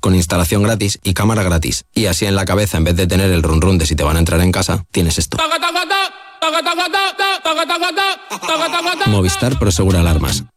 con instalación gratis y cámara gratis. Y así en la cabeza, en vez de tener el run run de si te van a entrar en casa, tienes esto. Movistar Prosegura Alarmas.